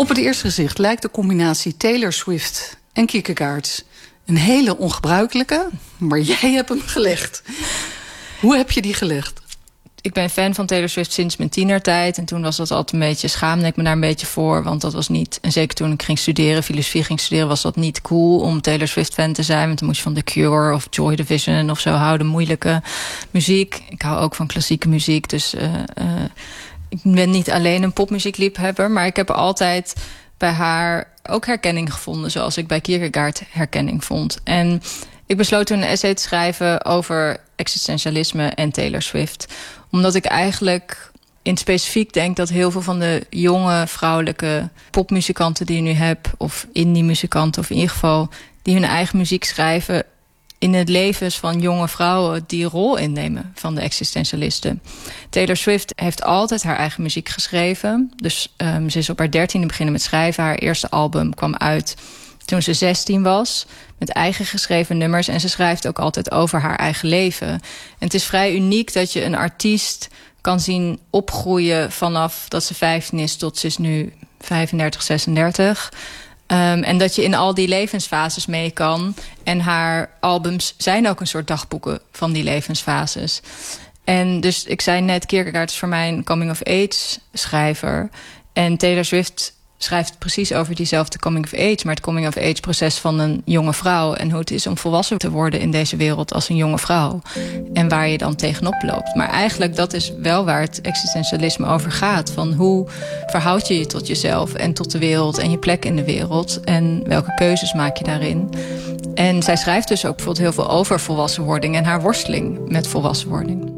Op het eerste gezicht lijkt de combinatie Taylor Swift en Kierkegaard een hele ongebruikelijke, maar jij hebt hem gelegd. Hoe heb je die gelegd? Ik ben fan van Taylor Swift sinds mijn tienertijd. En toen was dat altijd een beetje, schaamde ik me daar een beetje voor. Want dat was niet, en zeker toen ik ging studeren, filosofie ging studeren, was dat niet cool om Taylor Swift fan te zijn. Want dan moest je van The Cure of Joy Division of zo houden. Moeilijke muziek. Ik hou ook van klassieke muziek. Dus ik ben niet alleen een popmuziekliefhebber. Maar ik heb altijd bij haar ook herkenning gevonden. Zoals ik bij Kierkegaard herkenning vond. En ik besloot toen een essay te schrijven over existentialisme en Taylor Swift. Omdat ik eigenlijk in het specifiek denk dat heel veel van de jonge vrouwelijke popmuzikanten die je nu hebt, of indie-muzikanten, of in ieder geval die hun eigen muziek schrijven, in het leven van jonge vrouwen die rol innemen van de existentialisten. Taylor Swift heeft altijd haar eigen muziek geschreven. Dus ze is op haar 13e beginnen met schrijven. Haar eerste album kwam uit toen ze 16 was, met eigen geschreven nummers. En ze schrijft ook altijd over haar eigen leven. En het is vrij uniek dat je een artiest kan zien opgroeien vanaf dat ze 15 is tot ze is nu 35, 36. En dat je in al die levensfases mee kan. En haar albums zijn ook een soort dagboeken van die levensfases. En dus ik zei net, Kierkegaard is voor mij een coming-of-age schrijver. En Taylor Swift schrijft precies over diezelfde coming-of-age, maar het coming-of-age proces van een jonge vrouw en hoe het is om volwassen te worden in deze wereld als een jonge vrouw. En waar je dan tegenop loopt. Maar eigenlijk dat is wel waar het existentialisme over gaat. Van hoe verhoud je je tot jezelf en tot de wereld en je plek in de wereld. En welke keuzes maak je daarin. En zij schrijft dus ook bijvoorbeeld heel veel over volwassenwording en haar worsteling met volwassenwording.